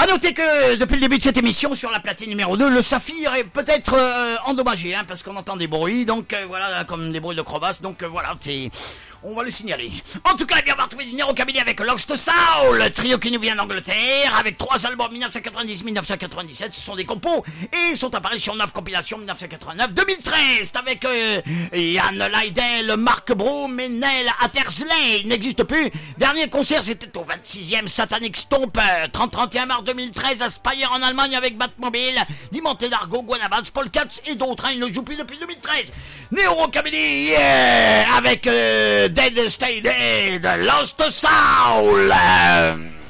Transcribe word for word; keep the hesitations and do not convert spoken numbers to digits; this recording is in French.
À noter que depuis le début de cette émission, sur la platine numéro deux, le saphir est peut-être euh, endommagé, hein, parce qu'on entend des bruits, donc euh, voilà, comme des bruits de crevasses, donc euh, voilà, c'est... On va le signaler. En tout cas, eh bien, on va retrouver du Nero Rockabilly avec Lost Soul, trio qui nous vient d'Angleterre, avec trois albums dix-neuf cent quatre-vingt-dix dix-neuf cent quatre-vingt-dix-sept, ce sont des compos, et sont apparus sur neuf compilations dix-neuf cent quatre-vingt-neuf deux mille treize, c'est avec euh, Ian Lydell, Mark Broom et Neil Attersley, il n'existe plus. Dernier concert, c'était au vingt-sixième Satanic Stomp, trente trente et un mars deux mille treize, à Speyer en Allemagne, avec Batmobile, Dimonte Dargo, Guanabans, Polcats et d'autres, hein, il ne joue plus depuis deux mille treize. Nero Rockabilly, yeah, avec... Euh, Dead Stay Dead, Lost Soul.